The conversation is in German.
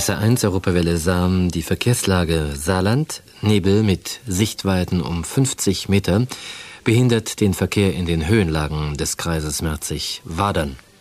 SR1 Europawelle Saarm, die Verkehrslage Saarland. Nebel mit Sichtweiten um 50 Meter behindert den Verkehr in den Höhenlagen des Kreises Merzig-Wadern.